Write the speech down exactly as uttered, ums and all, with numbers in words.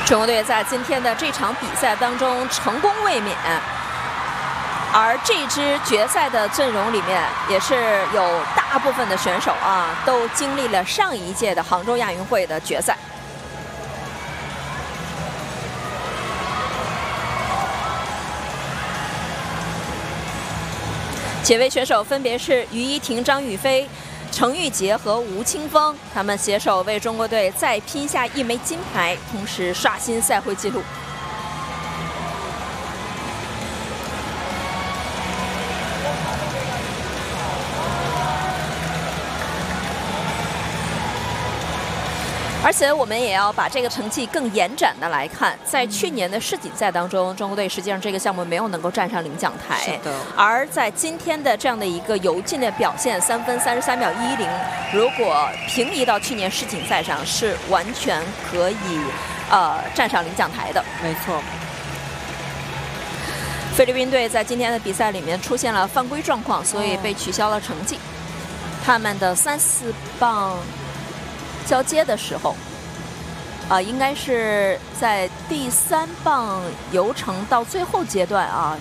中国队在今天的这场比赛当中成功卫冕，而这支决赛的阵容里面也是有大部分的选手啊，都经历了上一届的杭州亚运会的决赛。几位选手分别是于依婷、张雨霏、程玉洁和吴青峰，他们携手为中国队再拼下一枚金牌，同时刷新赛会纪录。而且我们也要把这个成绩更延展的来看，在去年的世锦赛当中，中国队实际上这个项目没有能够站上领奖台。 是的。而在今天的这样的一个游进的表现，三分三十三秒一零，如果平移到去年世锦赛上，是完全可以呃站上领奖台的。 没错。 菲律宾队在今天的比赛里面出现了犯规状况，所以被取消了成绩。他们的三四棒交接的时候，啊、呃，应该是在第三棒游程到最后阶段啊，